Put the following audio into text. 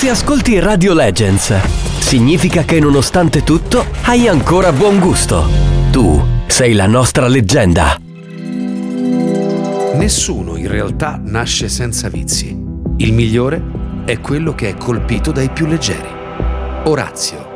Se ascolti Radio Legends, significa che nonostante tutto hai ancora buon gusto. Tu sei la nostra leggenda. Nessuno in realtà nasce senza vizi. Il migliore è quello che è colpito dai più leggeri. Orazio.